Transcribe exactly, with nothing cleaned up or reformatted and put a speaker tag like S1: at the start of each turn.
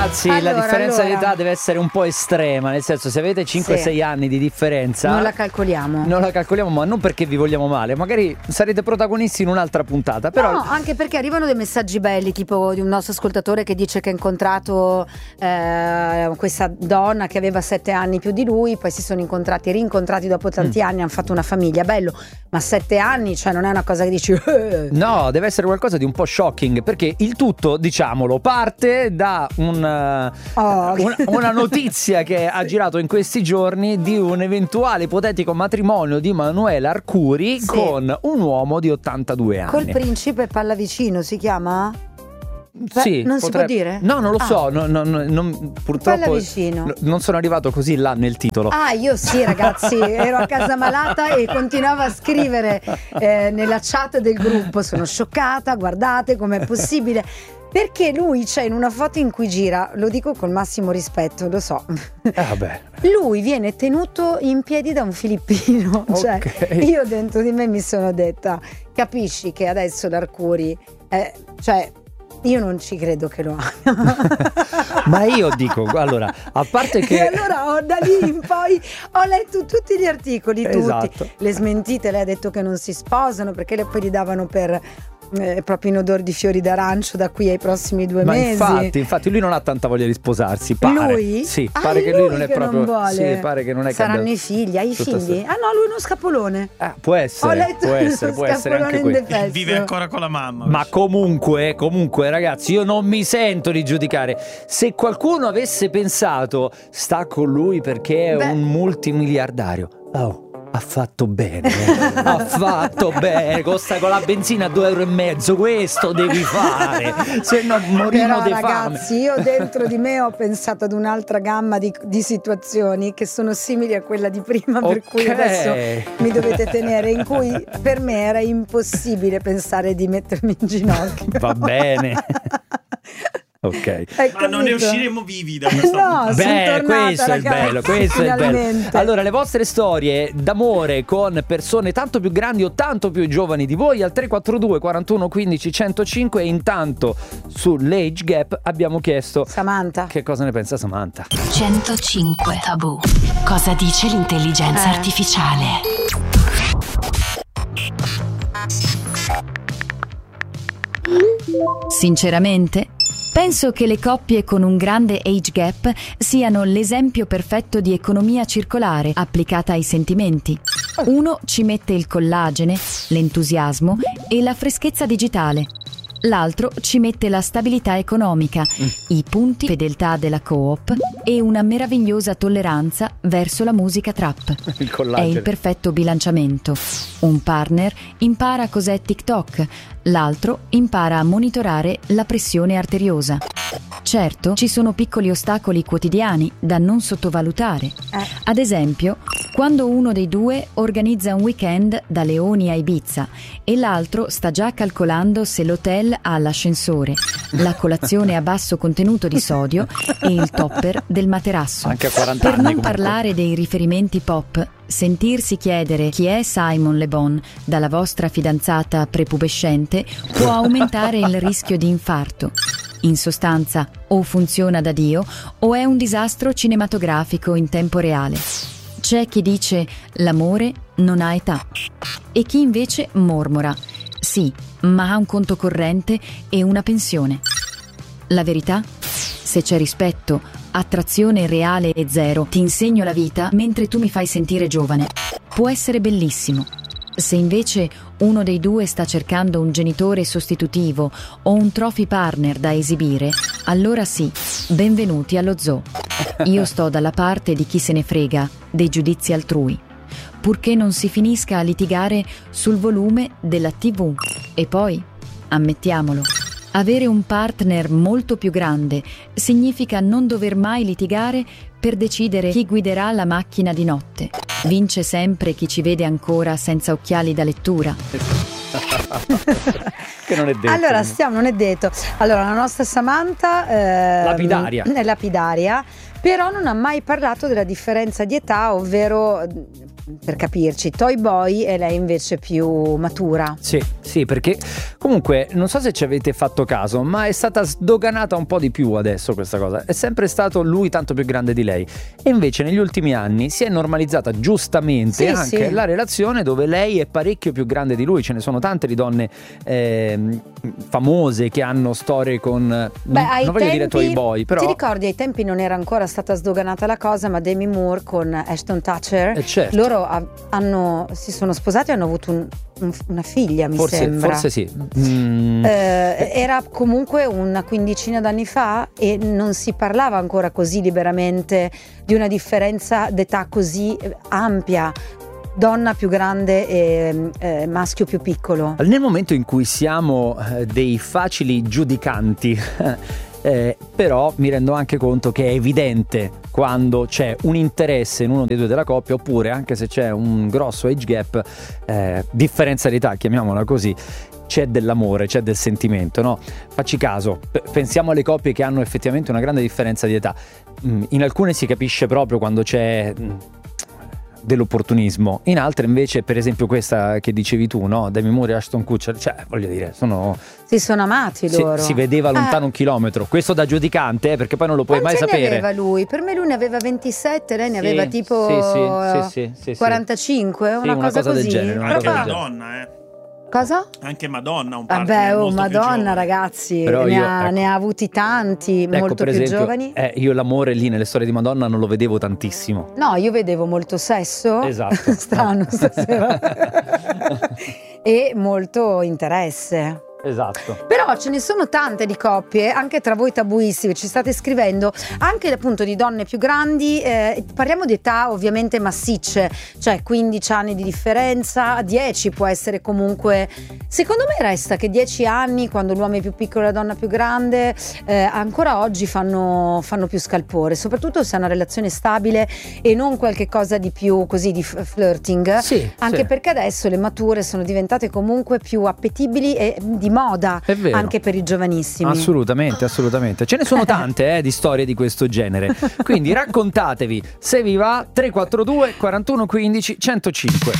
S1: Ragazzi,
S2: allora,
S1: la differenza
S2: allora.
S1: di età deve essere un po' estrema, nel senso, se avete cinque sei
S2: Sì.
S1: anni di differenza
S2: Non la calcoliamo.
S1: non la calcoliamo, ma non perché vi vogliamo male, magari sarete protagonisti in un'altra puntata, però
S2: No, anche perché arrivano dei messaggi belli, tipo di un nostro ascoltatore che dice che ha incontrato eh, questa donna che aveva sette anni più di lui, poi si sono incontrati e rincontrati dopo tanti
S1: Mm.
S2: anni, hanno fatto una famiglia, bello, ma sette anni, cioè non è una cosa che dici eh.
S1: no, deve essere qualcosa di un po' shocking, perché il tutto, diciamolo, parte da un, uh,
S2: Oh.
S1: una, una notizia che ha girato in questi giorni di un eventuale ipotetico matrimonio di Manuela Arcuri
S2: Sì.
S1: con un uomo di ottantadue anni.
S2: Col principe Pallavicino si chiama? Beh,
S1: Sì,
S2: non si può
S1: potrebbe-
S2: dire?
S1: No, non lo
S2: Ah.
S1: so, no, no, no, non- purtroppo
S2: Pallavicino.
S1: n- non sono arrivato così là nel titolo.
S2: Ah, io sì, ragazzi, ero a casa malata e continuavo a scrivere eh, nella chat del gruppo. Sono scioccata, guardate com'è possibile. Perché lui c'è in una foto in cui gira, lo dico col massimo rispetto, lo so.
S1: Eh, vabbè.
S2: Lui viene tenuto in piedi da un filippino. Cioè,
S1: Ok.
S2: io dentro di me mi sono detta, capisci che adesso l'Arcuri, eh, cioè, io non ci credo che lo ama.
S1: Ma io dico, allora, a parte che
S2: E allora ho, da lì in poi ho letto tutti gli articoli, tutti,
S1: Esatto.
S2: le smentite, lei ha detto che non si sposano perché le poi li davano per eh, proprio in odore di fiori d'arancio da qui ai prossimi due
S1: Ma
S2: mesi.
S1: infatti, infatti lui non ha tanta voglia di sposarsi, pare.
S2: Lui?
S1: Sì,
S2: Ah,
S1: pare
S2: è
S1: che lui non è
S2: che
S1: proprio
S2: vuole.
S1: Sì, pare che non è che
S2: Saranno
S1: abbia
S2: i figli, hai i
S1: tutta
S2: figli?
S1: sta-
S2: Ah no, lui è uno scapolone.
S1: Ah, può
S2: Ho
S1: essere,
S2: letto
S1: può essere,
S2: uno
S1: può essere anche
S2: scapolone in
S1: questo.
S2: defesso.
S3: Vive ancora con la mamma.
S1: Ma comunque, comunque ragazzi, io non mi sento di giudicare. Se qualcuno avesse pensato sta con lui perché è
S2: Beh.
S1: un multimiliardario, oh, ha fatto bene, eh. ha fatto bene, costa con la benzina due euro e mezzo, questo devi fare, se no morimo
S2: Però
S1: di fame.
S2: ragazzi, io dentro di me ho pensato ad un'altra gamma di, di situazioni che sono simili a quella di prima, per
S1: Ok.
S2: cui adesso mi dovete tenere, in cui per me era impossibile pensare di mettermi in ginocchio.
S1: Va bene. Ok.
S2: Hai
S3: Ma non ne
S2: capito?
S3: usciremo vivi da questa
S2: No,
S3: puntata.
S2: sono
S1: Beh,
S2: tornata,
S1: questo è il
S2: ragazzi,
S1: bello, questo è il bello.
S2: finalmente.
S1: Allora, le vostre storie d'amore con persone tanto più grandi o tanto più giovani di voi al tre quattro due quarantuno quindici centocinque. E intanto sull'age gap abbiamo chiesto
S2: Samantha.
S1: che cosa ne pensa Samantha.
S4: centocinque Tabù. Cosa dice l'intelligenza
S2: Eh.
S4: artificiale?
S5: Sinceramente, penso che le coppie con un grande age gap siano l'esempio perfetto di economia circolare applicata ai sentimenti. Uno ci mette il collagene, l'entusiasmo e la freschezza digitale. L'altro ci mette la stabilità economica, i punti fedeltà della coop e una meravigliosa tolleranza verso la musica trap.
S1: Il
S5: È
S1: collagene.
S5: il perfetto bilanciamento. Un partner impara cos'è TikTok, l'altro impara a monitorare la pressione arteriosa. Certo, ci sono piccoli ostacoli quotidiani da non sottovalutare.
S2: Eh.
S5: Ad esempio, quando uno dei due organizza un weekend da Leoni a Ibiza e l'altro sta già calcolando se l'hotel ha l'ascensore, la colazione a basso contenuto di sodio e il topper del materasso.
S1: Anche a quaranta
S5: Per
S1: anni
S5: non
S1: comunque.
S5: parlare dei riferimenti pop, sentirsi chiedere chi è Simon Le Bon dalla vostra fidanzata prepubescente può aumentare il rischio di infarto. In sostanza, o funziona da Dio o è un disastro cinematografico in tempo reale. C'è chi dice l'amore non ha età e chi invece mormora sì, ma ha un conto corrente e una pensione. La verità? Se c'è rispetto, attrazione reale e zero, ti insegno la vita mentre tu mi fai sentire giovane. Può essere bellissimo. Se invece uno dei due sta cercando un genitore sostitutivo o un trophy partner da esibire, allora sì, benvenuti allo zoo. Io sto dalla parte di chi se ne frega dei giudizi altrui, purché non si finisca a litigare sul volume della tivù. E poi, ammettiamolo, avere un partner molto più grande significa non dover mai litigare per decidere chi guiderà la macchina di notte. Vince sempre chi ci vede ancora senza occhiali da lettura.
S1: Che non è detto.
S2: Allora, stiamo, non è detto. Allora, la nostra Samantha eh,
S1: Lapidaria.
S2: è lapidaria, però non ha mai parlato della differenza di età, ovvero, per capirci, Toy Boy e lei invece più matura.
S1: Sì, sì, perché comunque non so se ci avete fatto caso, ma è stata sdoganata un po' di più adesso questa cosa. È sempre stato lui tanto più grande di lei, e invece negli ultimi anni si è normalizzata giustamente
S2: Sì,
S1: anche
S2: sì.
S1: la relazione dove lei è parecchio più grande di lui. Ce ne sono tante di donne ehm, famose che hanno storie con
S2: Beh,
S1: non,
S2: ai
S1: non voglio dire
S2: tempi-
S1: Toy Boy, però
S2: Ti ricordi, ai tempi non era ancora stata sdoganata la cosa, ma Demi Moore con Ashton Kutcher,
S1: Eh, certo.
S2: loro ha- hanno, si sono sposati e hanno avuto un- un- una figlia, mi
S1: forse,
S2: sembra.
S1: forse sì. Mm,
S2: Eh, era comunque una quindicina d'anni fa e non si parlava ancora così liberamente di una differenza d'età così eh, ampia, donna più grande e eh, maschio più piccolo.
S1: Nel momento in cui siamo eh, dei facili giudicanti, eh, però mi rendo anche conto che è evidente quando c'è un interesse in uno dei due della coppia, oppure anche se c'è un grosso age gap, eh, differenza di età, chiamiamola così, c'è dell'amore, c'è del sentimento, no? Facci caso, p- pensiamo alle coppie che hanno effettivamente una grande differenza di età. Mm, in alcune si capisce proprio quando c'è mm, dell'opportunismo, in altre invece, per esempio questa che dicevi tu, no? Demi Moore e Ashton Kutcher, cioè voglio dire, sono
S2: Si sono amati
S1: si,
S2: loro.
S1: si vedeva lontano
S2: Eh.
S1: un chilometro. Questo da giudicante, eh, perché poi non lo puoi
S2: Quanti
S1: mai
S2: anni
S1: sapere.
S2: aveva lui? Per me lui ne aveva ventisette, lei ne
S1: Sì,
S2: aveva tipo
S1: sì, sì, sì, sì, sì, sì.
S2: quarantacinque,
S1: Sì,
S2: una,
S1: una
S2: cosa,
S1: cosa del
S2: così.
S1: genere, una
S3: Anche
S1: cosa del
S2: Proprio-
S1: genere.
S3: Madonna, eh.
S2: Cosa?
S3: Anche Madonna, un partner
S2: Vabbè, oh,
S3: molto più
S2: Madonna,
S3: giovane.
S2: ragazzi,
S1: Però
S2: ne,
S1: io,
S2: ha,
S1: ecco.
S2: ne ha avuti tanti,
S1: Ecco,
S2: molto
S1: per
S2: più
S1: esempio,
S2: giovani.
S1: eh, io l'amore lì nelle storie di Madonna non lo vedevo tantissimo.
S2: No, io vedevo molto sesso.
S1: Esatto.
S2: Strano stasera. E molto interesse.
S1: Esatto.
S2: Però ce ne sono tante di coppie, anche tra voi tabuissime, ci state scrivendo, anche appunto di donne più grandi, eh, parliamo di età ovviamente massicce, cioè quindici anni di differenza, dieci può essere comunque, secondo me resta che dieci anni, quando l'uomo è più piccolo e la donna più grande, eh, ancora oggi fanno, fanno più scalpore, soprattutto se è una relazione stabile e non qualche cosa di più così di f- flirting,
S1: Sì,
S2: anche
S1: sì.
S2: perché adesso le mature sono diventate comunque più appetibili e di moda
S1: È vero.
S2: anche per i giovanissimi.
S1: Assolutamente, assolutamente. Ce ne sono tante eh, di storie di questo genere. Quindi raccontatevi se vi va. Tre quattro due quarantuno quindici centocinque.